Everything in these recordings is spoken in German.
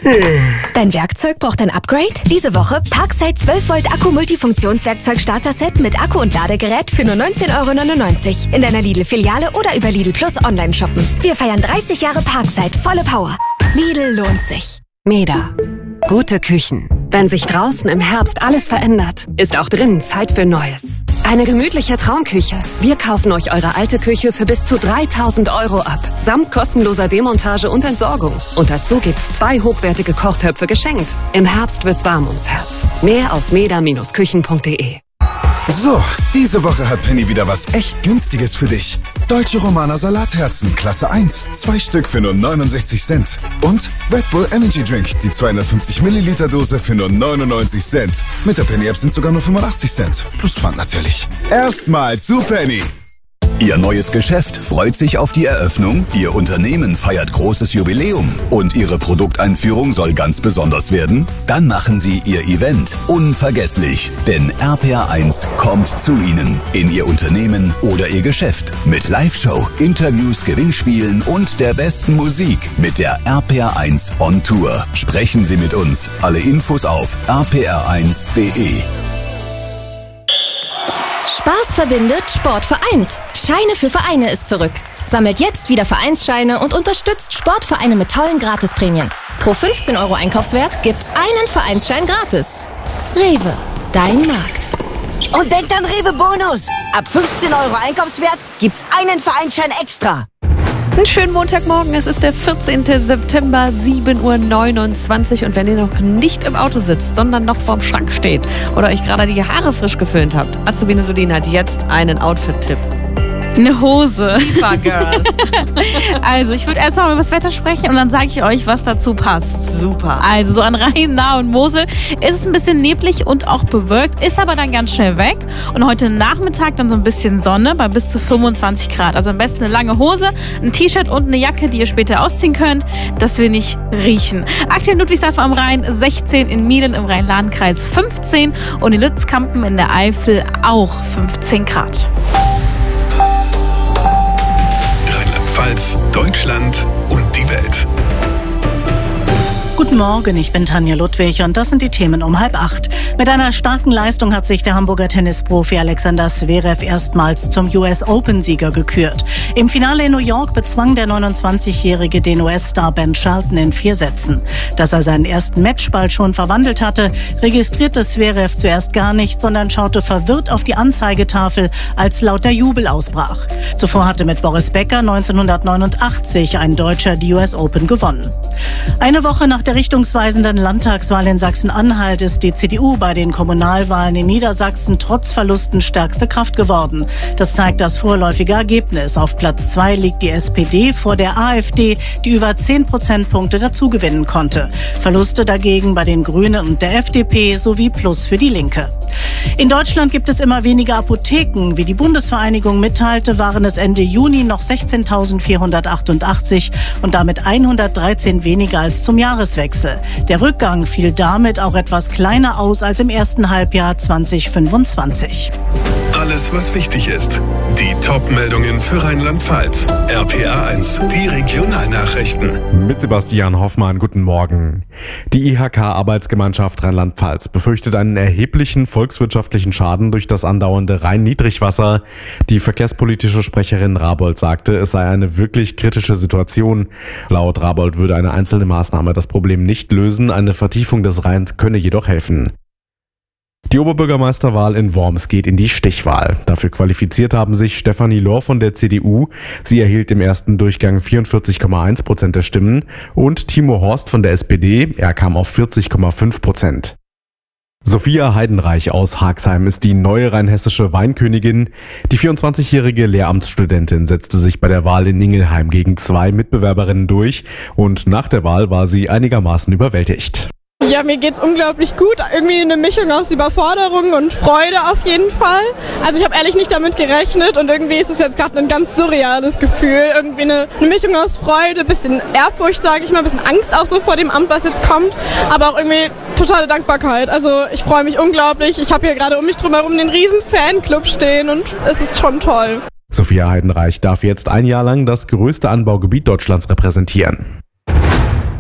Dein Werkzeug braucht ein Upgrade? Diese Woche Parkside 12 Volt Akku Multifunktionswerkzeug Starter-Set mit Akku und Ladegerät für nur 19,99 € in deiner Lidl-Filiale oder über Lidl Plus online shoppen. Wir feiern 30 Jahre Parkside, volle Power. Lidl lohnt sich. MEDA. Gute Küchen. Wenn sich draußen im Herbst alles verändert, ist auch drinnen Zeit für Neues. Eine gemütliche Traumküche. Wir kaufen euch eure alte Küche für bis zu 3.000 € ab. Samt kostenloser Demontage und Entsorgung. Und dazu gibt's 2 hochwertige Kochtöpfe geschenkt. Im Herbst wird's warm ums Herz. Mehr auf meda-küchen.de. So, diese Woche hat Penny wieder was echt Günstiges für dich. Deutsche Romaner Salatherzen, Klasse 1, 2 Stück für nur 69 Cent. Und Red Bull Energy Drink, die 250 Milliliter Dose für nur 99 Cent. Mit der Penny App sind sogar nur 85 Cent. Plus Pfand natürlich. Erstmal zu Penny. Ihr neues Geschäft freut sich auf die Eröffnung, Ihr Unternehmen feiert großes Jubiläum und Ihre Produkteinführung soll ganz besonders werden? Dann machen Sie Ihr Event unvergesslich, denn RPR1 kommt zu Ihnen in Ihr Unternehmen oder Ihr Geschäft mit Live-Show, Interviews, Gewinnspielen und der besten Musik mit der RPR1 on Tour. Sprechen Sie mit uns. Alle Infos auf rpr1.de. Spaß verbindet, Sport vereint. Scheine für Vereine ist zurück. Sammelt jetzt wieder Vereinsscheine und unterstützt Sportvereine mit tollen Gratisprämien. Pro 15 € Einkaufswert gibt's einen Vereinsschein gratis. Rewe, dein Markt. Und denkt an Rewe Bonus. Ab 15 € Einkaufswert gibt's einen Vereinsschein extra. Einen schönen Montagmorgen, es ist der 14. September, 7:29 Uhr. Und wenn ihr noch nicht im Auto sitzt, sondern noch vorm Schrank steht oder euch gerade die Haare frisch geföhnt habt, Azubine Solin hat jetzt einen Outfit-Tipp. Eine Hose. Girl. Also, ich würde erstmal über das Wetter sprechen und dann sage ich euch, was dazu passt. Super. Also, so an Rhein, Nahe und Mosel ist es ein bisschen neblig und auch bewölkt, ist aber dann ganz schnell weg. Und heute Nachmittag dann so ein bisschen Sonne bei bis zu 25 Grad. Also am besten eine lange Hose, ein T-Shirt und eine Jacke, die ihr später ausziehen könnt, dass wir nicht riechen. Aktuell in Ludwigshafen am Rhein 16, in Mielen im Rhein-Lahn-Kreis 15 und in Lützkampen in der Eifel auch 15 Grad. Rheinland-Pfalz, Deutschland und die Welt. Guten Morgen, ich bin Tanja Ludwig und das sind die Themen um 7:30. Mit einer starken Leistung hat sich der Hamburger Tennisprofi Alexander Zverev erstmals zum US Open-Sieger gekürt. Im Finale in New York bezwang der 29-Jährige den US-Star Ben Shelton in 4 Sätzen. Dass er seinen ersten Matchball schon verwandelt hatte, registrierte Zverev zuerst gar nicht, sondern schaute verwirrt auf die Anzeigetafel, als lauter Jubel ausbrach. Zuvor hatte mit Boris Becker 1989 ein Deutscher die US Open gewonnen. Eine Woche nach der richtungsweisenden Landtagswahl in Sachsen-Anhalt ist die CDU bei den Kommunalwahlen in Niedersachsen trotz Verlusten stärkste Kraft geworden. Das zeigt das vorläufige Ergebnis. Auf Platz 2 liegt die SPD vor der AfD, die über 10 Prozentpunkte dazugewinnen konnte. Verluste dagegen bei den Grünen und der FDP sowie Plus für die Linke. In Deutschland gibt es immer weniger Apotheken. Wie die Bundesvereinigung mitteilte, waren es Ende Juni noch 16.488 und damit 113 weniger als zum Jahreswechsel. Der Rückgang fiel damit auch etwas kleiner aus als im ersten Halbjahr 2025. Alles, was wichtig ist. Die Top-Meldungen für Rheinland-Pfalz. RPR1, die Regionalnachrichten. Mit Sebastian Hoffmann, guten Morgen. Die IHK-Arbeitsgemeinschaft Rheinland-Pfalz befürchtet einen erheblichen volkswirtschaftlichen Schaden durch das andauernde Rhein-Niedrigwasser. Die verkehrspolitische Sprecherin Rabold sagte, es sei eine wirklich kritische Situation. Laut Rabold würde eine einzelne Maßnahme das Problem nicht lösen, eine Vertiefung des Rheins könne jedoch helfen. Die Oberbürgermeisterwahl in Worms geht in die Stichwahl. Dafür qualifiziert haben sich Stefanie Lohr von der CDU. Sie erhielt im ersten Durchgang 44,1% der Stimmen und Timo Horst von der SPD. Er kam auf 40,5%. Sophia Heidenreich aus Haagsheim ist die neue rheinhessische Weinkönigin. Die 24-jährige Lehramtsstudentin setzte sich bei der Wahl in Ingelheim gegen 2 Mitbewerberinnen durch und nach der Wahl war sie einigermaßen überwältigt. Ja, mir geht's unglaublich gut. Irgendwie eine Mischung aus Überforderung und Freude auf jeden Fall. Also ich habe ehrlich nicht damit gerechnet und irgendwie ist es jetzt gerade ein ganz surreales Gefühl. Irgendwie eine Mischung aus Freude, bisschen Ehrfurcht, sage ich mal, bisschen Angst auch so vor dem Amt, was jetzt kommt, aber auch irgendwie totale Dankbarkeit. Also ich freue mich unglaublich. Ich habe hier gerade um mich drumherum den riesen Fanclub stehen und es ist schon toll. Sophia Heidenreich darf jetzt ein Jahr lang das größte Anbaugebiet Deutschlands repräsentieren.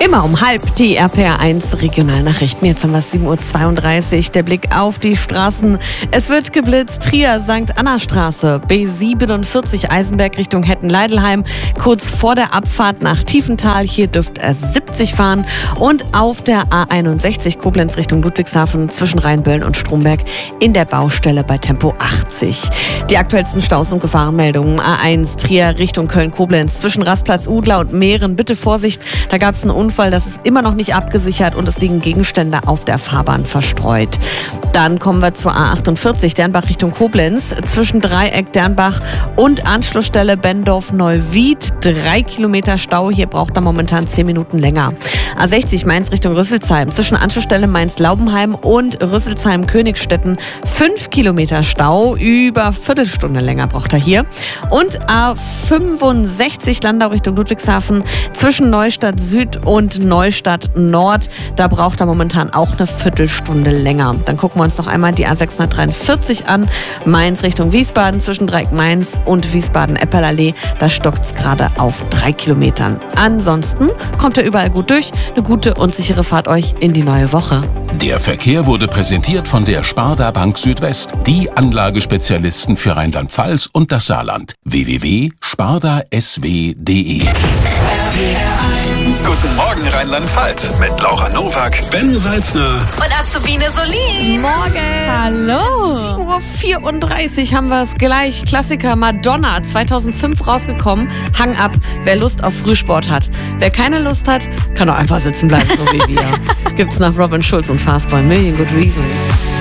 Immer um 12:30 die RPR1 Regionalnachrichten. Jetzt haben wir 7:32 Uhr. Der Blick auf die Straßen. Es wird geblitzt. Trier, St. Anna Straße, B47 Eisenberg Richtung Hetten-Leidelheim. Kurz vor der Abfahrt nach Tiefenthal. Hier dürft ihr 70 fahren. Und auf der A61 Koblenz Richtung Ludwigshafen zwischen Rheinböllen und Stromberg in der Baustelle bei Tempo 80. Die aktuellsten Staus- und Gefahrenmeldungen. A1 Trier Richtung Köln-Koblenz zwischen Rastplatz Udler und Meeren. Bitte Vorsicht, da gab es einen Unfall, das ist immer noch nicht abgesichert und es liegen Gegenstände auf der Fahrbahn verstreut. Dann kommen wir zur A48 Dernbach Richtung Koblenz zwischen Dreieck Dernbach und Anschlussstelle Bendorf-Neuwied. 3 Kilometer Stau, hier braucht er momentan 10 Minuten länger. A60 Mainz Richtung Rüsselsheim zwischen Anschlussstelle Mainz-Laubenheim und Rüsselsheim-Königstetten 5 Kilometer Stau, über Viertelstunde länger braucht er hier. Und A65 Landau Richtung Ludwigshafen zwischen Neustadt Süd und Neustadt Nord, da braucht er momentan auch eine Viertelstunde länger. Dann gucken wir uns noch einmal die A643 an, Mainz Richtung Wiesbaden zwischen Dreieck Mainz und Wiesbaden-Eppelallee, da stockt es gerade auf 3 Kilometern. Ansonsten kommt er überall gut durch. Eine gute und sichere Fahrt euch in die neue Woche. Der Verkehr wurde präsentiert von der Sparda Bank Südwest, die Anlagespezialisten für Rheinland-Pfalz und das Saarland. www.spardasw.de. Guten Morgen Rheinland-Pfalz mit Laura Nowak, Ben Salzner und Azubine Solin. Morgen. Hallo. 7:34 Uhr haben wir es gleich. Klassiker Madonna, 2005 rausgekommen. Hang ab, wer Lust auf Frühsport hat. Wer keine Lust hat, kann auch einfach sitzen bleiben, so wie wir. Gibt's nach Robin Schulz und Fastball. Million Good Reasons.